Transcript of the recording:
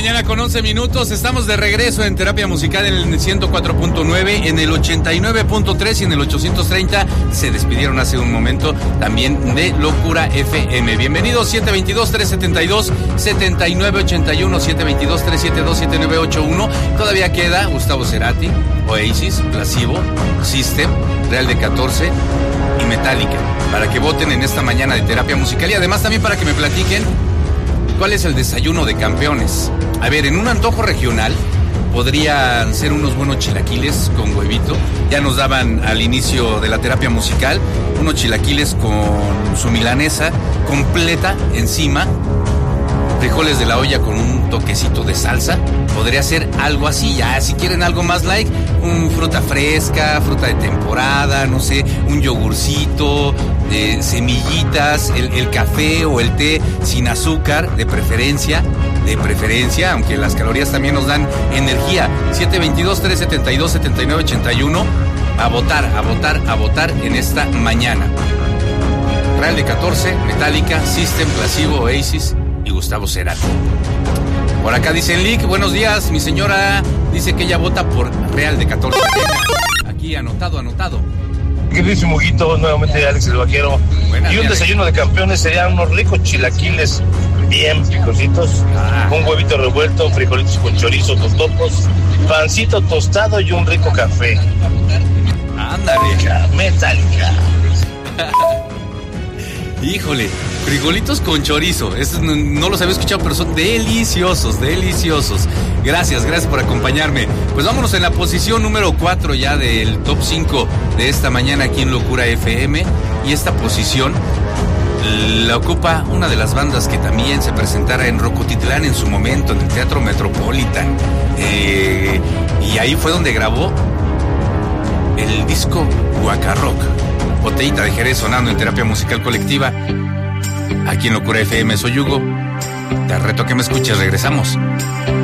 mañana con 11 minutos. Estamos de regreso en Terapia Musical en el 104.9, en el 89.3 y en el 830. Se despidieron hace un momento también de Locura FM. Bienvenidos, 722-372-7981, 722-372-7981. Todavía queda Gustavo Cerati, Oasis, Placebo, System, Real de 14 y Metallica, para que voten en esta mañana de Terapia Musical y además también para que me platiquen cuál es el desayuno de campeones. A ver, en un antojo regional podrían ser unos buenos chilaquiles con huevito. Ya nos daban al inicio de la Terapia Musical unos chilaquiles con su milanesa completa encima, frijoles de la olla con un toquecito de salsa. Podría ser algo así. Ya si quieren algo más light, fruta fresca, fruta de temporada, no sé, un yogurcito, semillitas, el café o el té sin azúcar, de preferencia, aunque las calorías también nos dan energía. 722-372-7981. A votar en esta mañana. Real de 14, Metallica, System, Placebo, Oasis y Gustavo Cerati. Por acá dicen Lick, buenos días, mi señora dice que ella vota por Real de 14. Aquí anotado. Queridísimo Huguito, nuevamente Alex el Vaquero. Buenas, y un desayuno de campeones serían unos ricos chilaquiles bien picositos, un huevito revuelto, frijolitos con chorizo, totopos, pancito tostado y un rico café. Ándale. Metallica. Híjole, frijolitos con chorizo. No los había escuchado, pero son deliciosos. Gracias por acompañarme. Pues vámonos en la posición número 4 ya del top 5 de esta mañana aquí en Locura FM. Y esta posición la ocupa una de las bandas que también se presentara en Rocotitlán en su momento, en el Teatro Metropolitan. Y ahí fue donde grabó el disco Guacarrock. Botellita de Jerez sonando en Terapia Musical Colectiva. Aquí en Locura FM, soy Hugo. Te reto que me escuches, regresamos.